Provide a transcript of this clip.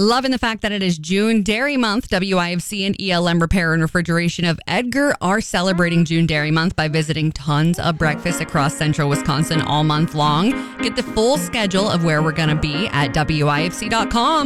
Loving the fact that it is June Dairy Month. WIFC and ELM Repair and Refrigeration of Edgar are celebrating June Dairy Month by visiting tons of breakfasts across central Wisconsin all month long. Get the full schedule of where we're going to be at WIFC.com.